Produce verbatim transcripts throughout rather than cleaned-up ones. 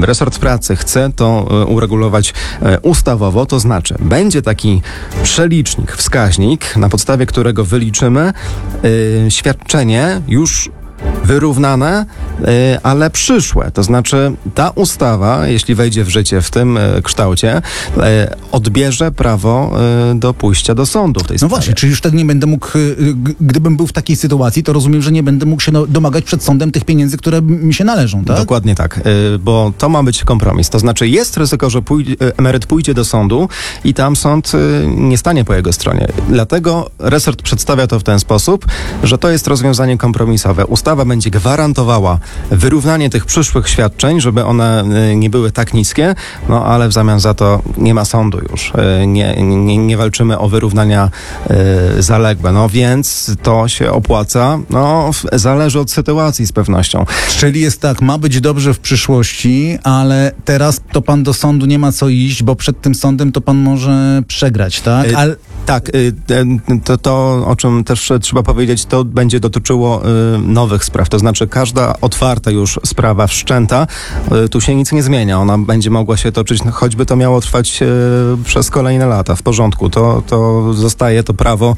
resort pracy chce to uregulować ustawowo, to znaczy będzie taki przelicznik, wskaźnik, na podstawie którego wyliczymy świadczenie już wyrównane, ale przyszłe. To znaczy ta ustawa, jeśli wejdzie w życie w tym kształcie, odbierze prawo do pójścia do sądu w tej sprawie. No właśnie, czyli już wtedy nie będę mógł, gdybym był w takiej sytuacji, to rozumiem, że nie będę mógł się domagać przed sądem tych pieniędzy, które mi się należą, tak? Dokładnie tak, bo to ma być kompromis. To znaczy jest ryzyko, że pójdzie, emeryt pójdzie do sądu i tam sąd nie stanie po jego stronie. Dlatego resort przedstawia to w ten sposób, że to jest rozwiązanie kompromisowe. Ustawa będzie gwarantowała wyrównanie tych przyszłych świadczeń, żeby one nie były tak niskie, no ale w zamian za to nie ma sądu już. Nie, nie, nie walczymy o wyrównania y, zaległe. No więc to się opłaca. No zależy od sytuacji z pewnością. Czyli jest tak, ma być dobrze w przyszłości, ale teraz to pan do sądu nie ma co iść, bo przed tym sądem to pan może przegrać, tak? Y, ale... Tak, y, to, to o czym też trzeba powiedzieć, to będzie dotyczyło y, nowych spraw. To znaczy każda otwarta już sprawa wszczęta, y, tu się nic nie zmienia. Ona będzie mogła się toczyć, no, choćby to miało trwać y, przez kolejne lata. W porządku. To, to zostaje to prawo.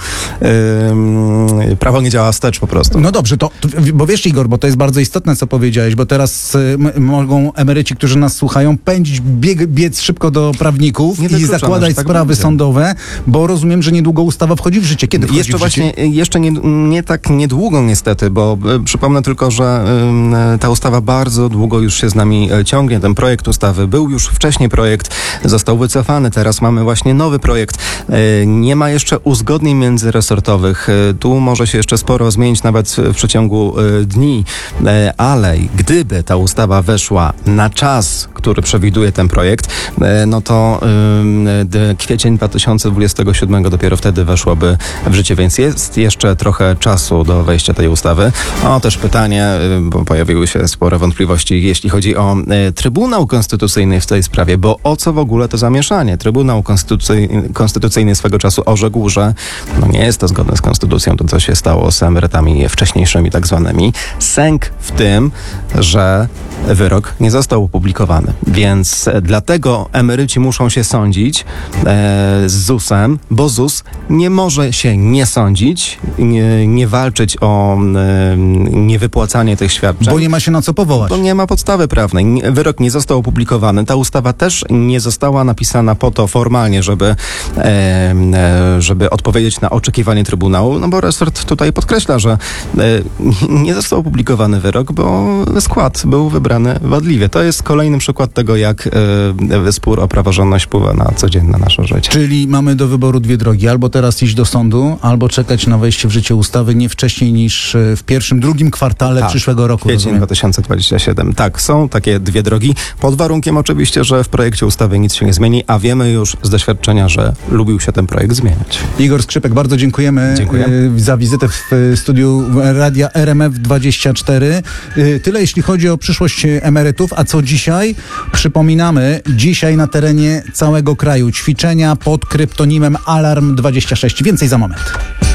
Y, prawo nie działa wstecz po prostu. No dobrze, to, to, bo wiesz Igor, bo to jest bardzo istotne, co powiedziałeś, bo teraz y, mogą emeryci, którzy nas słuchają, pędzić, bieg, biec szybko do prawników Nie i zakładać tak sprawy będzie. sądowe, bo rozumiem, że niedługo ustawa wchodzi w życie. Kiedy wchodzi Jeszcze w życie? właśnie, jeszcze nie, nie tak niedługo niestety, bo y, przypomnę tylko, że y, ta ustawa bardzo długo już się z nami y, ciągnie. Ten projekt ustawy był już wcześniej projekt, został wycofany, teraz mamy właśnie nowy projekt. Y, nie ma jeszcze uzgodnień międzyresortowych. Y, tu może się jeszcze sporo zmienić nawet w przeciągu y, dni, y, ale gdyby ta ustawa weszła na czas, który przewiduje ten projekt, y, no to y, kwiecień dwa tysiące dwudziestego siódmego dopiero wtedy weszłoby w życie, więc jest jeszcze trochę czasu do wejścia tej ustawy. O, też pytanie, bo pojawiły się spore wątpliwości, jeśli chodzi o y, Trybunał Konstytucyjny w tej sprawie, bo o co w ogóle to zamieszanie? Trybunał Konstytucyjny, Konstytucyjny swego czasu orzekł, że no nie jest to zgodne z konstytucją, to co się stało z emerytami wcześniejszymi tak zwanymi. Sęk w tym, że wyrok nie został opublikowany, więc dlatego emeryci muszą się sądzić e, z zusem, bo ZUS nie może się nie sądzić, nie, nie walczyć o e, niewypłacanie tych świadczeń. Bo nie ma się na co powołać. Bo nie ma podstawy prawnej. Nie, wyrok nie został opublikowany. Ta ustawa też nie została napisana po to formalnie, żeby, e, e, żeby odpowiedzieć na oczekiwanie Trybunału, no bo resort tutaj podkreśla, że e, nie został opublikowany wyrok, bo skład był wybrany wadliwie. To jest kolejny przykład tego, jak e, spór o praworządność wpływa na codzienne nasze życie. Czyli mamy do wyboru dwie drogi. Albo teraz iść do sądu, albo czekać na wejście w życie ustawy nie wcześniej niż w pierwszym, drugim kwartale tak, przyszłego roku. Kwiecień rozumiem. dwa tysiące dwudziesty siódmy. Tak, są takie dwie drogi, pod warunkiem oczywiście, że w projekcie ustawy nic się nie zmieni, a wiemy już z doświadczenia, że lubił się ten projekt zmieniać. Igor Skrzypek, bardzo dziękujemy Dziękuję. y, za wizytę w studiu Radia R M F dwadzieścia cztery. Y, tyle jeśli chodzi o przyszłość emerytów, a co dzisiaj? Przypominamy, dzisiaj na terenie całego kraju ćwiczenia pod kryptonimem Alarm dwadzieścia sześć. Więcej za moment.